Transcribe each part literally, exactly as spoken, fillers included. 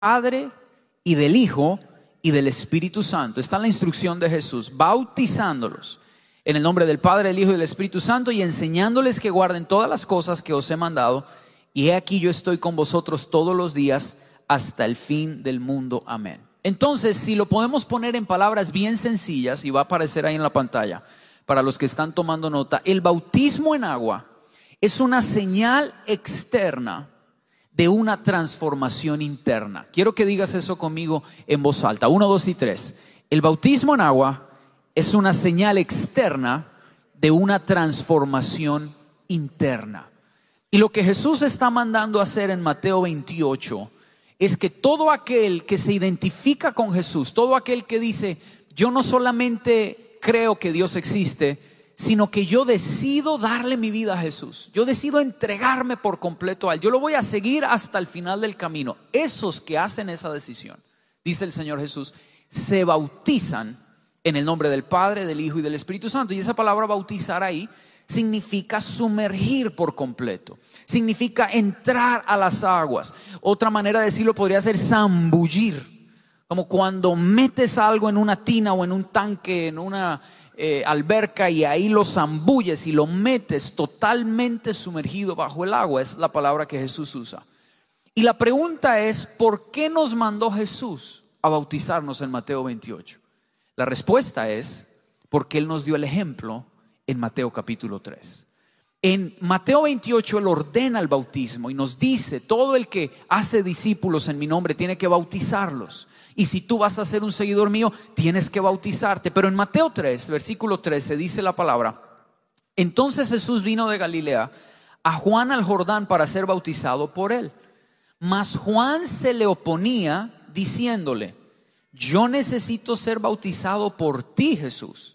Padre y del Hijo y del Espíritu Santo. Está en la instrucción de Jesús, bautizándolos en el nombre del Padre, del Hijo y del Espíritu Santo, y enseñándoles que guarden todas las cosas que os he mandado. Y he aquí yo estoy con vosotros todos los días hasta el fin del mundo. Amén. Entonces, si lo podemos poner en palabras bien sencillas, y va a aparecer ahí en la pantalla para los que están tomando nota, el bautismo en agua es una señal externa de una transformación interna. Quiero que digas eso conmigo en voz alta. Uno, dos y tres. El bautismo en agua es una señal externa de una transformación interna. Y lo que Jesús está mandando hacer en Mateo veintiocho es que todo aquel que se identifica con Jesús, todo aquel que dice, yo no solamente creo que Dios existe, sino que yo decido darle mi vida a Jesús. Yo decido entregarme por completo a Él. Yo lo voy a seguir hasta el final del camino. Esos que hacen esa decisión, dice el Señor Jesús, se bautizan en el nombre del Padre, del Hijo y del Espíritu Santo. Y esa palabra bautizar ahí significa sumergir por completo. Significa entrar a las aguas. Otra manera de decirlo podría ser zambullir. Como cuando metes algo en una tina o en un tanque, en una Eh, alberca, y ahí lo zambulles y lo metes totalmente sumergido bajo el agua. Es la palabra que Jesús usa. Y la pregunta es, ¿por qué nos mandó Jesús a bautizarnos en Mateo veintiocho? La respuesta es porque Él nos dio el ejemplo en Mateo capítulo tres. En Mateo veintiocho Él ordena el bautismo y nos dice, todo el que hace discípulos en mi nombre tiene que bautizarlos. Y si tú vas a ser un seguidor mío, tienes que bautizarte. Pero en Mateo tres, versículo trece, dice la palabra: entonces Jesús vino de Galilea a Juan al Jordán para ser bautizado por él. Mas Juan se le oponía diciéndole: yo necesito ser bautizado por ti, Jesús,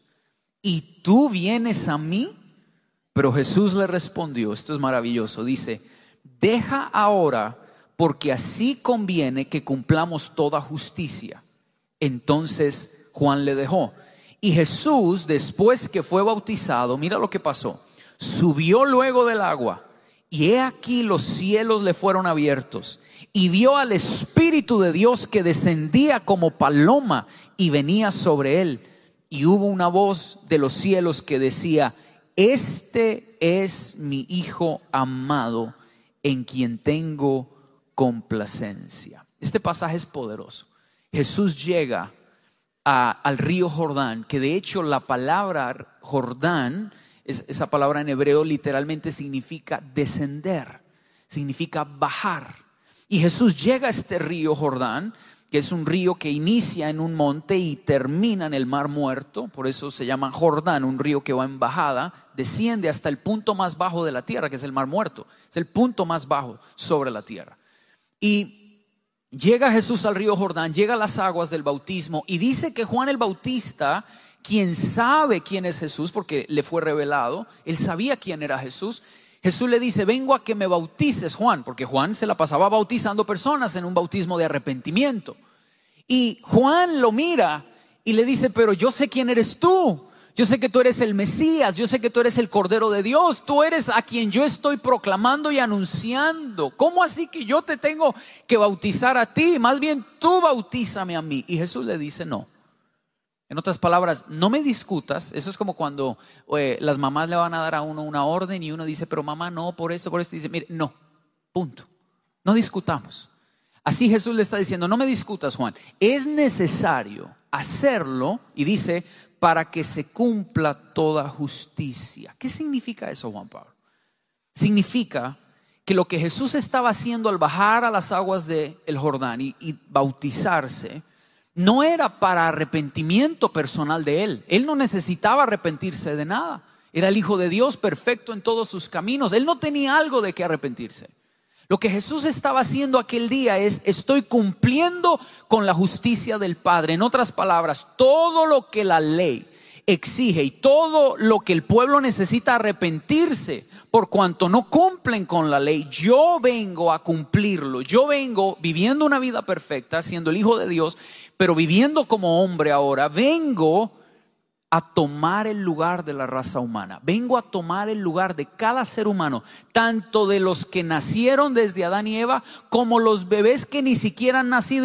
¿y tú vienes a mí? Pero Jesús le respondió, esto es maravilloso, dice: deja ahora, porque así conviene que cumplamos toda justicia. Entonces Juan le dejó. Y Jesús, después que fue bautizado, mira lo que pasó. Subió luego del agua, y he aquí los cielos le fueron abiertos, y vio al Espíritu de Dios que descendía como paloma y venía sobre él. Y hubo una voz de los cielos que decía: este es mi Hijo amado, en quien tengo complacencia. Este pasaje es poderoso. Jesús llega a, al río Jordán, que de hecho la palabra Jordán, es, esa palabra en hebreo literalmente significa descender, significa bajar. Y Jesús llega a este río Jordán, que es un río que inicia en un monte y termina en el Mar Muerto. Por eso se llama Jordán, un río que va en bajada, desciende hasta el punto más bajo de la tierra, que es el Mar Muerto. Es el punto más bajo sobre la tierra. Y llega Jesús al río Jordán, llega a las aguas del bautismo, y dice que Juan el Bautista, quien sabe quién es Jesús porque le fue revelado, él sabía quién era Jesús. Jesús le dice: vengo a que me bautices, Juan, porque Juan se la pasaba bautizando personas en un bautismo de arrepentimiento. Y Juan lo mira y le dice: pero yo sé quién eres tú. Yo sé que tú eres el Mesías, yo sé que tú eres el Cordero de Dios, tú eres a quien yo estoy proclamando y anunciando. ¿Cómo así que yo te tengo que bautizar a ti? Más bien tú bautízame a mí. Y Jesús le dice: no. En otras palabras, no me discutas. Eso es como cuando eh, las mamás le van a dar a uno una orden y uno dice: pero mamá, no, por esto, por esto. Y dice: mire, no, punto. No discutamos. Así Jesús le está diciendo: no me discutas, Juan. Es necesario hacerlo, y dice, para que se cumpla toda justicia. ¿Qué significa eso, Juan Pablo? Significa que lo que Jesús estaba haciendo al bajar a las aguas del Jordán y, y bautizarse, no era para arrepentimiento personal de él. Él no necesitaba arrepentirse de nada. Era el Hijo de Dios, perfecto en todos sus caminos. Él no tenía algo de qué arrepentirse. Lo que Jesús estaba haciendo aquel día es: estoy cumpliendo con la justicia del Padre. En otras palabras, todo lo que la ley exige y todo lo que el pueblo necesita arrepentirse por cuanto no cumplen con la ley, yo vengo a cumplirlo. Yo vengo viviendo una vida perfecta, siendo el Hijo de Dios, pero viviendo como hombre ahora, vengo a tomar el lugar de la raza humana. Vengo a tomar el lugar de cada ser humano, tanto de los que nacieron desde Adán y Eva, como los bebés que ni siquiera han nacido